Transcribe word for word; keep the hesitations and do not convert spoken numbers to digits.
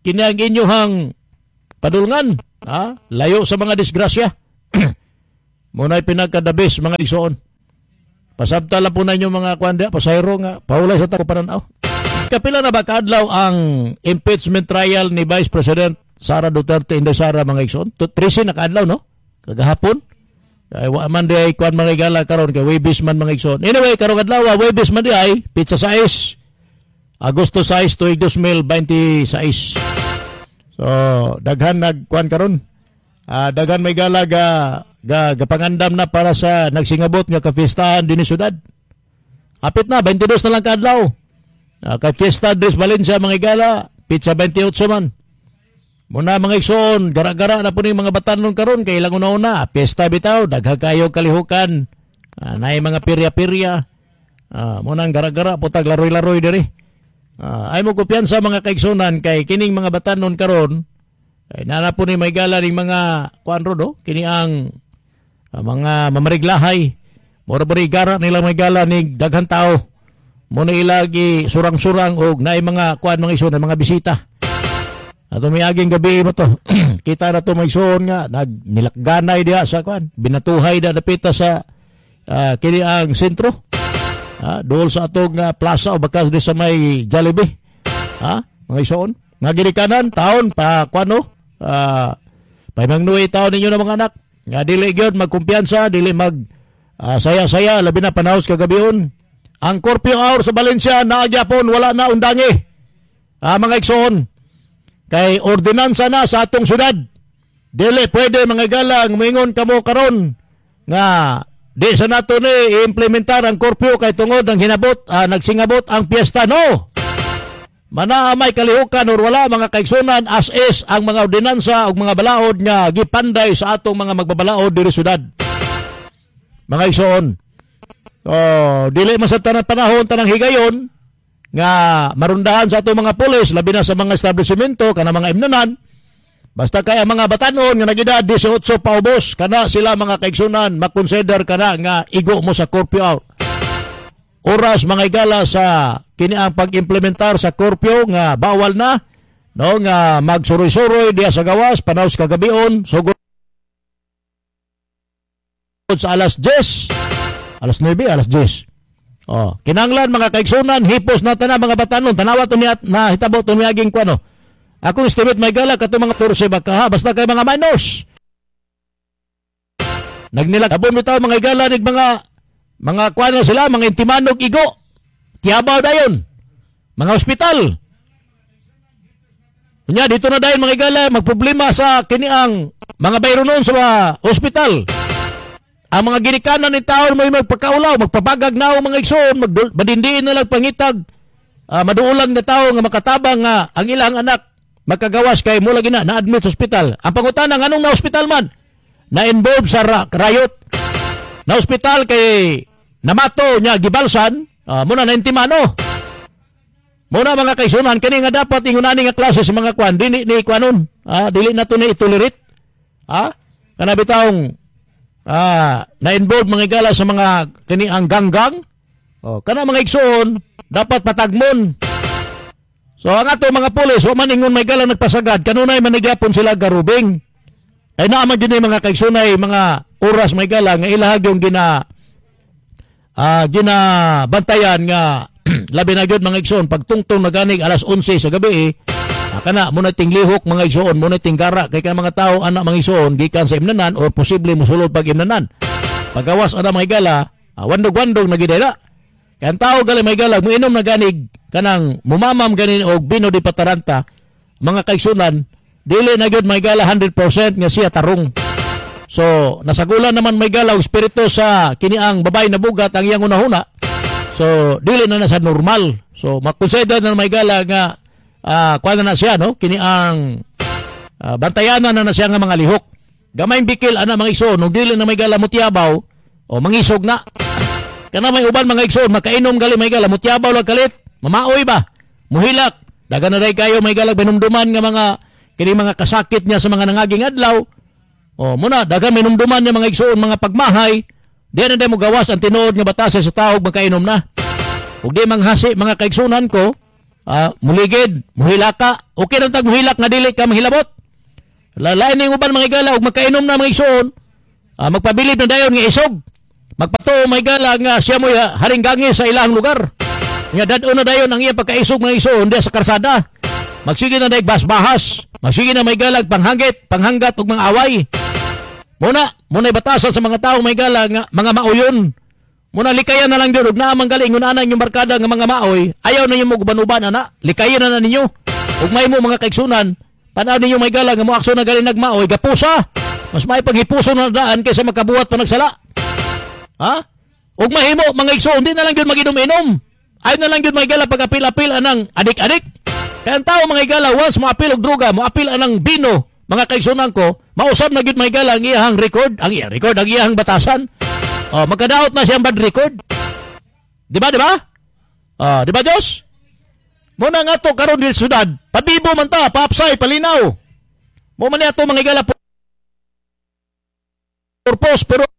kini ang inyuhang padulngan, ha? Layo sa mga disgrasya. Muna'y pinagkadabis mga igsoon. Pasabta lang po na inyo mga kwanda, pasayro nga, paulay sa tako pananaw. Kapila na ba kaadlaw ang impeachment trial ni Vice President Sara Duterte Inday Sara mga igsoon? trese na kaadlaw, no? Kagahapon. Ay wa man di ay kwan mga igala karon kay Webis man mga igsoon. Anyway, karong adlaw Webis man di ay pizza sais. Agosto sais tuig dos mil beintiséis. So, daghan nagkuan karon. Uh, daghan may gala ga, ga, ga pangandam na para sa nagsingabot nga kapistahan dinhi syudad. Apit na baintidós na lang kadlaw. Uh, ka Fiesta Tres Valencia mga gala, pizza baintiocho man. Muna mga igsoon, gara-gara na po ni mga batanon karon kay ilang una-una, piyesta bitaw, daghang kayo kalihukan. Uh, naay mga pirya-pirya. Uh, munang gara-gara putag laroy-laroy diri. Uh, ay mo kumpiyansa mga kaigsunan kay kining mga batanon karon ay nana po ni may gala ning mga kuan ro do kini ang uh, mga mamariglahay mura bari gara nila may gala ning daghang tao mo na ilagi surang-surang og naay mga kuan mga igsoon mga bisita ato miaging gabi mo to kita na to may igsoon nga nag nilakganay diha sa kuan binatuhay da dapita sa uh, kini ang sentro. Ha, dool sa atong uh, plaza o bakas di sa may Jollibee. Ha, mga igsoon. Nga ginikanan, taon, pa kwano, uh, paimangnuwi taon ninyo na mga anak. Nga dili gyud magkumpiyansa, dili mag uh, saya-saya, labi na panahos kagabion. Ang curfew hour sa Valencia, naagyapon, wala na undangi. Ha, mga igsoon. Kay ordinansa na sa atong syudad. Dili pwede mga galang, mingon kamo karon nga di sa nato ni i-implementar ang curfew kay tungod ang hinabot, ah, nagsingabot ang piyesta. No! Manaamay kalihukan or wala mga kaigsunan as is ang mga ordinansa o mga balaod nga gipanday sa atong mga magbabalaod diri syudad. Mga igsoon. Oh, dili man sa tanang panahon tanang higayon nga marundahan sa atong mga pulis labi na sa mga establishmento kana mga imnanan. Basta kaya mga batanon nga nagida eighteen paubos kana sila mga kaigsunan makonsider kana nga igo mo sa curfew hour. Oras mga igala sa kini ang pag-implementar sa curfew nga bawal na no nga magsuroy-suroy diha sa gawas panahos kagabion sugod sa alas diyes alas nuebe alas diyes. Oh, kinanglan mga kaigsunan hipos na tanan mga batanon tanawa to niya na hitabo to miaging kuno. Ako estimate may gala kato mga turse baka basta kay mga minors. Nagnilagabon bitaw mga gala nig mga mga kuano sila mga intimanog igo. Tiabaw dayon. Mga ospital. Nya dito na dayon mga gala magproblema sa kini ang mga bayronon sa ospital. Ang mga ginikanan ni taon mo magpakaulaw, magpabagag na mga igsoon, magdindiin na lang pangitag. Uh, maduulang na tao nga makatabang nga ang ilang anak magkagawas kay mula gina na-admit sa ospital. Ang pangutana anong na-ospital man? Na-involve sa ra- riot. Na-ospital kay namato niya gibalsan, uh, muna na intimano. Muna mga kaisunan, kani nga dapat ingunani nga klase sa mga kwan, dili ni kwanon. Ah, dili na to ni itolerate. Ah, kana bitawng ah, na-involve mga gala sa mga kani ang ganggang. Oh, kana mga igsoon, dapat patagmon. So ang ato mga pulis, wa man ingon may galang nagpasagad, kanunay manigyapon sila garubing. Ay naaman din mga kaigsunay, mga oras may galang, nga ilahag yung gina, uh, gina bantayan nga, labi na yun mga igsoon, pagtungtong na ganig alas onse sa gabi, eh, uh, kana, muna ting lihok mga igsoon, muna ting gara, kay ka mga tao, anak mga igsoon, gikan sa imnanan, o posible musulod pag imnanan. Pagawas ana mga gala, uh, wandog-wandog na gidela. Kaya ang tao gali may galag, muinom na ganig, kanang mumamam ganin o bino di pataranta, mga kaigsunan, dili na gyud may gala one hundred percent nga siya tarong. So, nasagulan naman may gala og espiritu sa kiniang babay na bugat ang iyang unahuna. So, dili na na sa normal. So, makonsider na may gala nga, uh, kuha na na siya, no? Kiniang uh, bantayanan na na siya nga mga lihok. Gamayng bikil, ana mga igsoon, nung dili na may gala mutiabaw, o mangisog na. Kana may uban mga igsoon, makainom gali may gala, mutyabaw lang kalit, mamaoy ba, muhilak, daga na rin kayo may galag binumduman nga mga, kini mga kasakit niya sa mga nangaging adlaw, o muna, daga minumduman niya mga igsoon, mga pagmahay, di na di mo gawas ang tinuod nga batas sa tawag makainom na. Ug di manghasi mga kaigsunan ko, ah, muligid, muhilaka, okay lang tag muhilak nga dili ka manghilabot. Lalain ning uban mga igala ug magkainom na mga igsoon, ah, magpabilib na dayon nga isog. Magpatuo mga igala nga siya mo haringgangi sa ilang lugar. Nga dad-o na dayon ang iya pagkaisog mga igsoon diya sa karsada. Magsige na daig bahas-bahas. Magsige na may galag panghangit, panghanggat ug mga away. Muna, muna batasan sa mga tao may galag nga mga maoyon. Muna likayan na lang yun, ug naamang galing unanan yung barkada ng mga maoy, ayaw na yung muguban-uban, ana. Likayan na na ninyo. Ug may mo mga kaiksunan, tanaw ninyo may galang nga mo akso na galing nagmaoy, gapusa. Mas may paghipuso na daan kaysa magkabuhat pa nagsala. Ha? Ug mahimo, mga igsoon, di na lang yun maginom-inom. Ay na lang yun mga galang pag-apil-apil anang adik-adik. Kaya ang tao mga igala, once mo-apil og droga, mo-apil anang bino, mga kaigsunan ko, mausap na yun mga igala ang iyahang record, ang iyahang record, ang iyahang batasan. Oh, magkadaot na siyang bad record. Di ba, di ba? Ah, di ba, Diyos? Muna nga to karon di sudad, pabibo man ta, paapsay, palinaw. Mo man ato mga igala purpose, pero